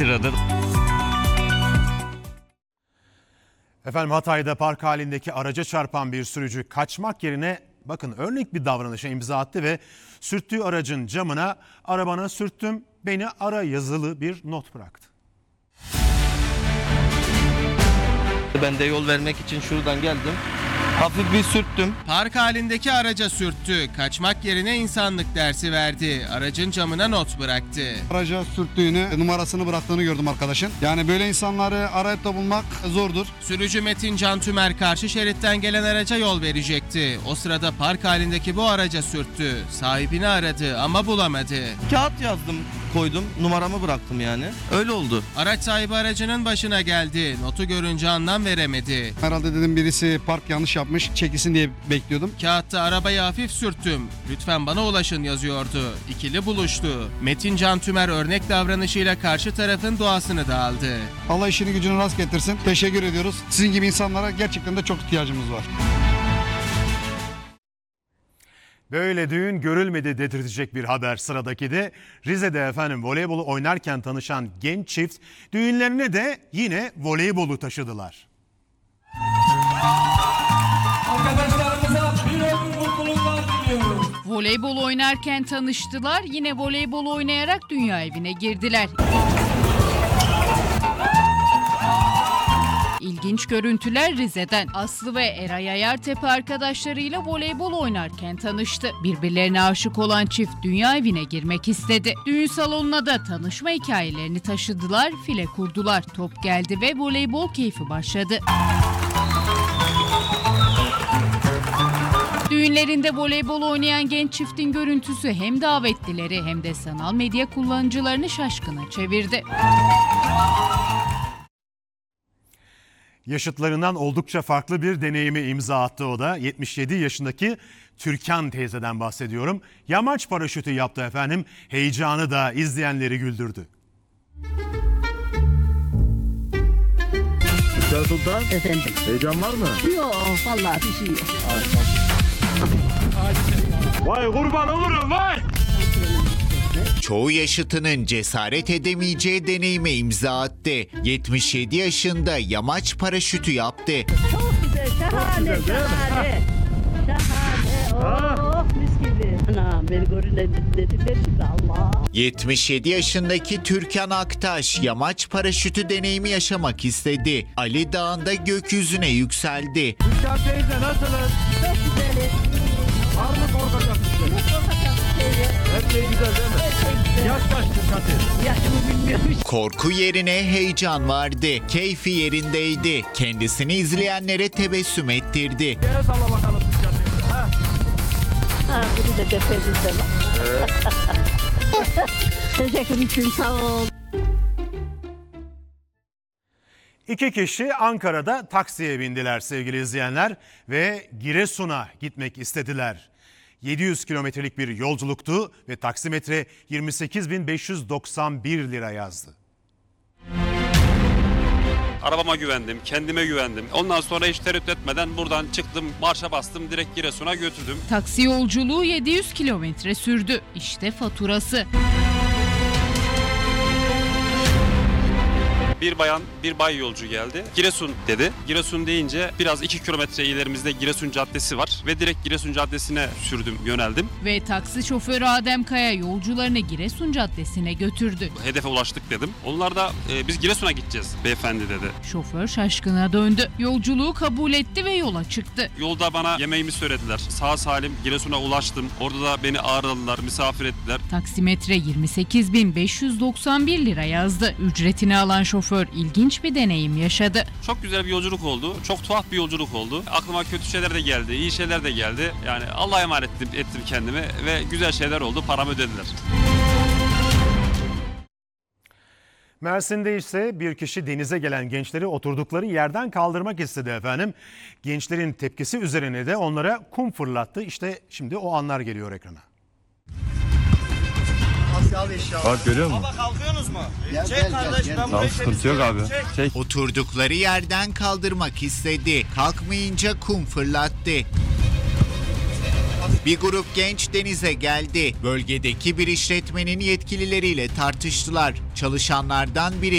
liradır. Efendim Hatay'da park halindeki araca çarpan bir sürücü kaçmak yerine bakın örnek bir davranışa imza attı ve sürttüğü aracın camına "Arabana sürttüm, beni ara" yazılı bir not bıraktı. Ben de yol vermek için şuradan geldim. Hafif bir sürttüm. Park halindeki araca sürttü. Kaçmak yerine insanlık dersi verdi. Aracın camına not bıraktı. Araca sürttüğünü, numarasını bıraktığını gördüm arkadaşın. Yani böyle insanları arayıp da bulmak zordur. Sürücü Metin Can Tümer karşı şeritten gelen araca yol verecekti. O sırada park halindeki bu araca sürttü. Sahibini aradı ama bulamadı. Kağıt yazdım, koydum. Numaramı bıraktım yani. Öyle oldu. Araç sahibi aracının başına geldi. Notu görünce anlam veremedi. Herhalde dedim birisi park yanlış yapmış, çekilsin diye bekliyordum. Kağıtta "Arabayı hafif sürttüm, lütfen bana ulaşın" yazıyordu. İkili buluştu. Metin Can Tümer örnek davranışıyla karşı tarafın duasını da aldı. Allah işini gücünü rast getirsin. Teşekkür ediyoruz. Sizin gibi insanlara gerçekten de çok ihtiyacımız var. Böyle düğün görülmedi dedirtecek bir haber sıradaki de Rize'de efendim voleybolu oynarken tanışan genç çift düğünlerine de yine voleybolu taşıdılar. Arkadaşlarımıza bir ömür mutluluklar diliyoruz. Voleybol oynarken tanıştılar, yine voleybol oynayarak dünya evine girdiler. İlginç görüntüler Rize'den. Aslı ve Eray Ayartepe arkadaşlarıyla voleybol oynarken tanıştı. Birbirlerine aşık olan çift dünya evine girmek istedi. Düğün salonuna da tanışma hikayelerini taşıdılar, file kurdular. Top geldi ve voleybol keyfi başladı. Düğünlerinde voleybol oynayan genç çiftin görüntüsü hem davetlileri hem de sanal medya kullanıcılarını şaşkına çevirdi. Yaşıtlarından oldukça farklı bir deneyimi imza attı o da. 77 yaşındaki Türkan teyzeden bahsediyorum. Yamaç paraşütü yaptı efendim. Heyecanı da izleyenleri güldürdü. Güzel Sultan. Efendim. Heyecan var mı? Yok vallahi bir şey yok. Vay kurban olurum vay. Çoğu yaşıtının cesaret edemeyeceği deneyime imza attı. 77 yaşında yamaç paraşütü yaptı. Çok güzel, şahane, Çok güzel, şahane. Şahane, oh mis gibi. Anam beni görün dediler şimdi Allah. 77 yaşındaki Türkan Aktaş yamaç paraşütü deneyimi yaşamak istedi. Ali Dağı'nda gökyüzüne yükseldi. Türkan teyze nasılsınız? Çok güzel. Var mı korkacak bir şey? Ne korkacak şeyi? Her şey güzel değil mi? Yaş kaç Türkan teyze? Yaşımı bilmiyorum. Korku yerine heyecan vardı. Keyfi yerindeydi. Kendisini izleyenlere tebessüm ettirdi. Yere salla bakalım Türkan teyze. Ha? Ha bunu da defedilse bak. Teşekkür ederim, sağ ol. İki kişi Ankara'da taksiye bindiler sevgili izleyenler ve Giresun'a gitmek istediler. 700 kilometrelik bir yolculuktu ve taksimetre 28.591 lira yazdı. Arabama güvendim, kendime güvendim. Ondan sonra hiç tereddüt etmeden buradan çıktım, marşa bastım, direkt Giresun'a götürdüm. Taksi yolculuğu 700 kilometre sürdü. İşte faturası. Bir bayan, bir bay yolcu geldi. Giresun dedi. Giresun deyince biraz 2 kilometre ilerimizde Giresun Caddesi var ve direkt Giresun Caddesi'ne sürdüm, yöneldim. Ve taksi şoförü Adem Kaya yolcularını Giresun Caddesi'ne götürdü. Hedefe ulaştık dedim. Onlar da biz Giresun'a gideceğiz beyefendi dedi. Şoför şaşkına döndü. Yolculuğu kabul etti ve yola çıktı. Yolda bana yemeğimi söylediler. Sağ salim Giresun'a ulaştım. Orada da beni ağırladılar, misafir ettiler. Taksimetre 28.591 lira yazdı. Ücretini alan şoför ilginç bir deneyim yaşadı. Çok güzel bir yolculuk oldu. Çok tuhaf bir yolculuk oldu. Aklıma kötü şeyler de geldi, iyi şeyler de geldi. Yani Allah'a emanet ettim kendimi ve güzel şeyler oldu. Paramı ödediler. Mersin'de ise bir kişi denize gelen gençleri oturdukları yerden kaldırmak istedi efendim. Gençlerin tepkisi üzerine de onlara kum fırlattı. İşte şimdi o anlar geliyor ekrana. Bak görüyor musun? Baba kalkıyorsunuz mu? Çek kardeş ben Tamam burayı sıkıntı yok abi. Çek. Oturdukları yerden kaldırmak istedi. Kalkmayınca kum fırlattı. Bir grup genç denize geldi. Bölgedeki bir işletmenin yetkilileriyle tartıştılar. Çalışanlardan biri